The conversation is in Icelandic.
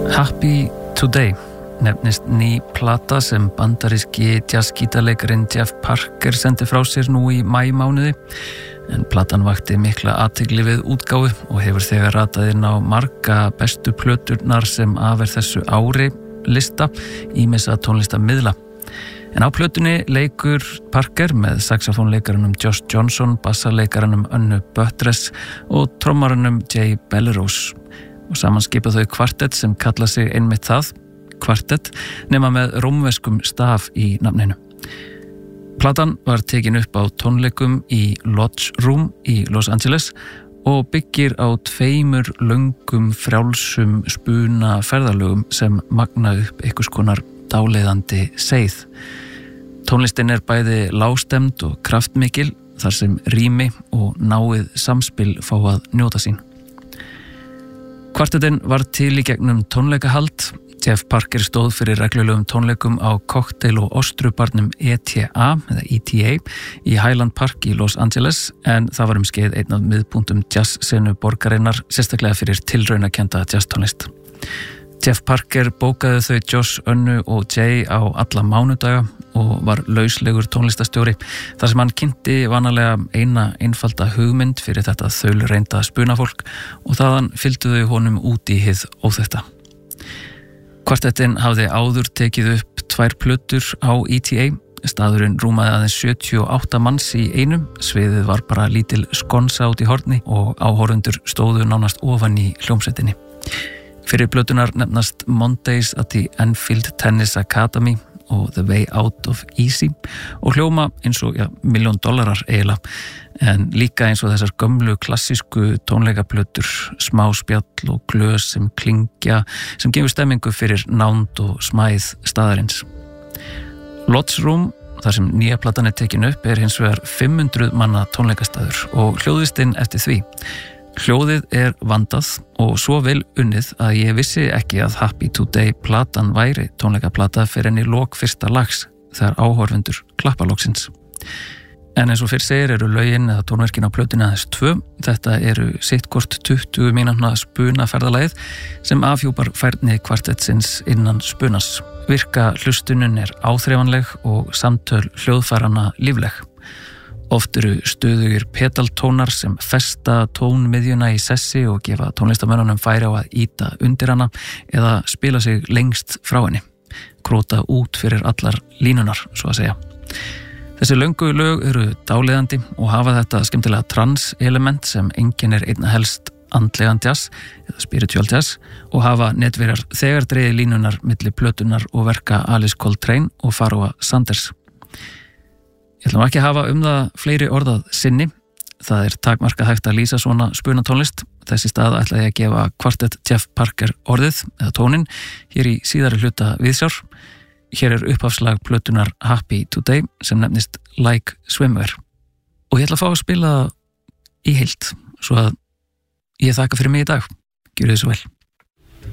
Happy Today nefnist ný plata sem bandaríski jazzgítarleikarinn Jeff Parker sendi frá sér nú í maímánuði, en platan vakti mikla athygli við útgáfu og hefur þegar ratað inn á marga bestu plöturnar sem af þessu ári lista ýmissa tónlistamiðla. En á plötunni leikur Parker með saxofónleikaranum Josh Johnson, bassaleikaranum Önnu Buttress og trommaranum Jay Bellerose. Og saman skipa þau kvartett sem kalla sig einmitt það, kvartett, nema með rómverskum staf í nafninu. Platan var tekin upp á tónleikum í Lodge Room í Los Angeles og byggir á 2 löngum frjálsum spuna ferðalögum sem magna upp einhvers konar dáleiðandi seið. Tónlistin bæði lágstemd og kraftmikil þar sem rými og náið samspil fá að njóta sín. Kvartettin var til í gegnum tónleikahald. Jeff Parker stóð fyrir reglulegum tónleikum á kokteil- og ostrubarnum ETA eða ETA í Highland Park í Los Angeles, en það var skeið einn af miðpunktum jazzsenu borgarinnar, sérstaklega fyrir tilraunakennda jazztónlist. Jeff Parker bókaði þau Josh, Önnu og Jay á alla mánudaga og var lauslegur tónlistastjóri þar sem hann kynnti vanalega eina einfalda hugmynd fyrir þetta þaulreynda spunafólk og þaðan fylgdu þau honum út í hið óþekkta. Kvartettin hafði áður tekið upp 2 plötur á ETA. Staðurinn rúmaði aðeins 78 manns í einum, sviðið var bara lítil skonsa út í horni og áhorfundur stóðu nánast ofan í hljómsveitinni. Fyrir plötunar nefnast Mondays at the Enfield Tennis Academy og The Way Out of Easy og hljóma eins og $1 million eiginlega, en líka eins og þessar gömlu klassísku tónleikaplötur, smáspjall og glös sem klingja, sem gefur stemmingu fyrir nánd og smæð staðarins. Lodge Room, þar sem nýja platan tekin upp, hins vegar 500 manna tónleikastaður og hljóðvistinn eftir því. Hljóðið vandað og svo vel unnið að ég vissi ekki að Happy Today platan væri tónleikaplata fyrir enn í lok fyrsta lags þegar áhorfendur klappa loksins. En eins og fyrr segir lögin eða tónverkin á plötunni aðeins 2. Þetta sittkort 20 mínútna spunaferðalagið sem afhjúpar færni kvartettsins innan spunas. Virka hlustunun áþreifanleg og samtöl hljóðfærana lífleg. Oft stöðugir pedaltónar sem festa tónmiðjuna í sessi og gefa tónlistamönnunum færi á að ýta undir hana eða spila sig lengst frá henni. Króta út fyrir allar línunar, svo að segja. Þessi löngu lög dáleiðandi og hafa þetta skemmtilega trans-element sem enginn einna helst andlegan jazz eða spiritual jazz og hafa netverjar þegar dreiði línunar milli plötunar og verka Alice Coltrane og Pharoah Sanders. Ég ætla ekki að hafa það fleiri orðað sinni. Það takmarkað hægt að lýsa svona spunatónlist. Þessi stað ætla ég að gefa kvartett Jeff Parker orðið eða tónin hér í síðari hluta viðsjár. Hér upphafslag plötunar Happy Today sem nefnist Like Swimwear. Og ég ætla að fá að spila í heild, svo að ég þakka fyrir mig í dag. Gjörið þið svo vel.